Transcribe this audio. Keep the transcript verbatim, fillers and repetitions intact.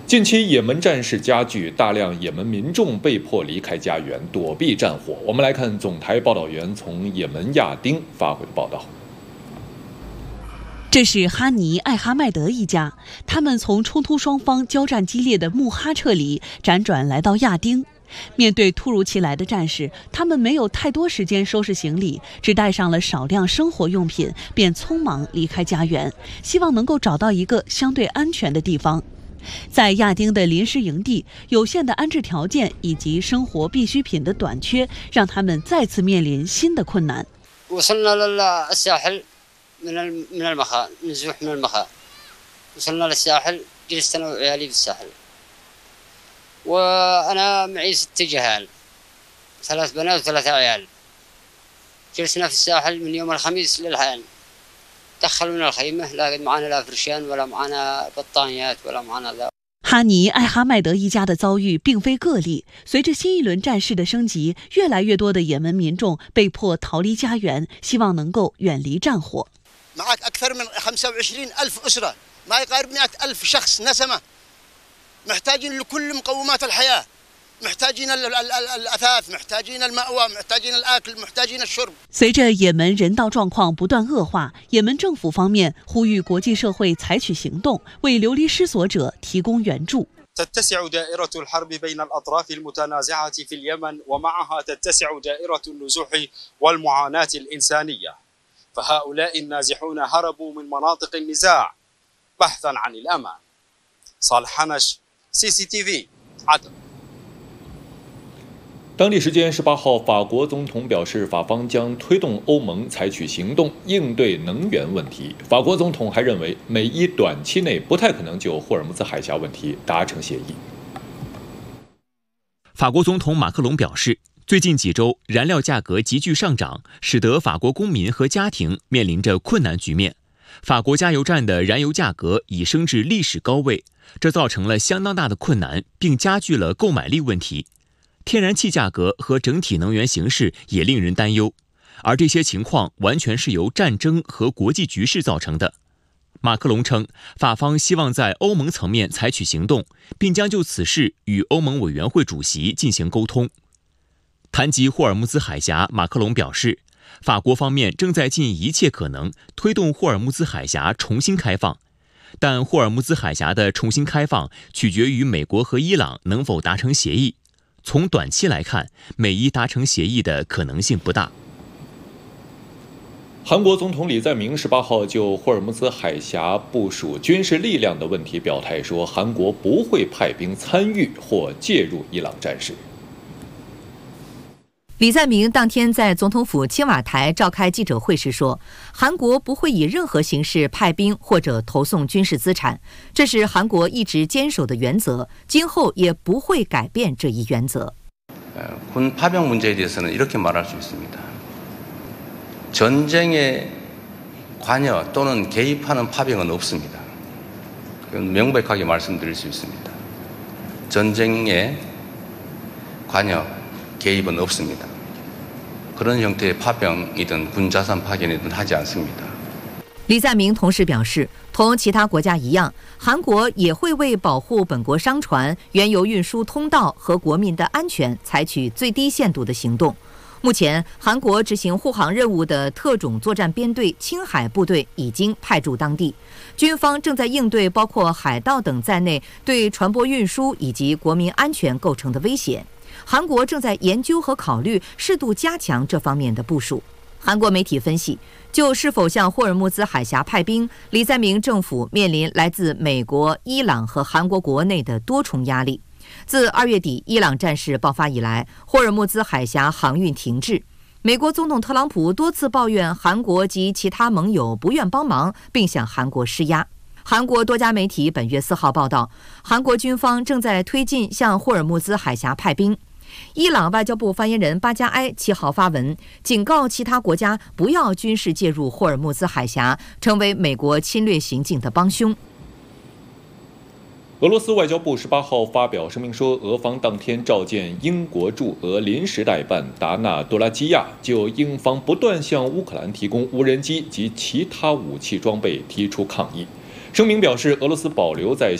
近期也门战事加剧，大量也门民众被迫离开家园，躲避战火。我们来看总台报道员从也门亚丁发回的报道。 这是哈尼·艾哈迈德一家，他们从冲突双方交战激烈的穆哈撤离，辗转来到亚丁。面对突如其来的战事，他们没有太多时间收拾行李，只带上了少量生活用品，便匆忙离开家园，希望能够找到一个相对安全的地方。在亚丁的临时营地，有限的安置条件以及生活必需品的短缺，让他们再次面临新的困难。 من من المخا نزوح من المخا وصلنا للساحل جلست انا وعيالي في الساحل وانا معي ست جهال ثلاث بنات وثلاثة عيال جلسنا في الساحل من يوم الخميس للحين دخلونا الخيمة لا معنا لا فرشان ولا معنا بطانيات ولا معنا ذا。 哈尼·艾哈迈德一家的遭遇并非个例，随着新一轮战事的升级，越来越多的也门民众被迫逃离家园，希望能够远离战火。 معك أكثر من خمسة وعشرين ألف أسرة ما يقارب مئة ألف شخص نسمة محتاجين لكل مقومات الحياة محتاجين الأثاث محتاجين المأوى محتاجين الأكل محتاجين الشرب。 随着也门人道状况不断恶化，也门政府方面呼吁国际社会采取行动，为流离失所者提供援助。 تتسع دائرة الحرب بين الأطراف المتنازعة في اليمن ومعها تتسع دائرة النزوح والمعاناة الإنسانية。فهؤلاء النازحون هربوا من مناطق النزاع بحثا عن الأمان. صالح حنش سي سي تي في عدن。 当地时间十八号，法国总统表示，法方将推动欧盟采取行动应对能源问题。法国总统还认为，美伊短期内不太可能就霍尔木兹海峡问题达成协议。 法国总统马克龙表示，最近几周燃料价格急剧上涨，使得法国公民和家庭面临着困难局面。法国加油站的燃油价格已升至历史高位，这造成了相当大的困难，并加剧了购买力问题。天然气价格和整体能源形势也令人担忧，而这些情况完全是由战争和国际局势造成的。马克龙称，法方希望在欧盟层面采取行动，并将就此事与欧盟委员会主席进行沟通。谈及霍尔木兹海峡，马克龙表示，法国方面正在尽一切可能推动霍尔木兹海峡重新开放，但霍尔木兹海峡的重新开放取决于美国和伊朗能否达成协议。从短期来看，美伊达成协议的可能性不大。 韩国总统李在明十八号就霍尔木兹海峡部署军事力量的问题表态说，韩国不会派兵参与或介入伊朗战事。 李在明当天在总统府青瓦台召开记者会时说，韩国不会以任何形式派兵或者投送军事资产，这是韩国一直坚守的原则，今后也不会改变这一原则。 군 파병 문제에 대해서는 이렇게 말할 수 있습니다. 전쟁에 관여 또는 개입하는 파병은 없습니다. 그건 명백하게 말씀드릴 수 있습니다. 전쟁에 관여 개입은 없습니다. 그런 형태의 파병이든 군자산 파견이든 하지 않습니다. 李在明同时表示，同其他国家一样，韩国也会为保护本国商船、原油运输通道和国民的安全采取最低限度的行动。目前，韩国执行护航任务的特种作战编队青海部队已经派驻当地，军方正在应对包括海盗等在内对船舶运输以及国民安全构成的威胁。韩国正在研究和考虑适度加强这方面的部署。韩国媒体分析，就是否向霍尔木兹海峡派兵，李在明政府面临来自美国、伊朗和韩国国内的多重压力。自二月底伊朗战事爆发以来，霍尔木兹海峡航运停滞。美国总统特朗普多次抱怨韩国及其他盟友不愿帮忙，并向韩国施压。韩国多家媒体本月四号报道，韩国军方正在推进向霍尔木兹海峡派兵。伊朗外交部发言人巴加埃七号发文，警告其他国家不要军事介入霍尔木兹海峡，成为美国侵略行径的帮凶。 俄罗斯外交部十八号发表声明说，俄方当天召见英国驻俄临时代办达纳多拉基亚，就英方不断向乌克兰提供无人机及其他武器装备提出抗议。声明表示，俄罗斯保留在